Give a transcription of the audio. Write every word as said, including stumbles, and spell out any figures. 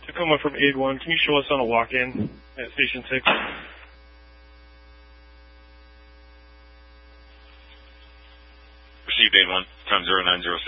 Tacoma from eight one. Can you show us on a walk-in at Station six? Received eight one, time zero nine zero six.